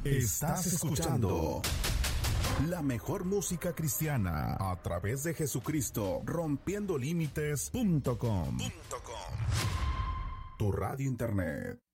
Estás escuchando la mejor música cristiana a través de Jesucristo, rompiendolímites.com. Tu radio internet.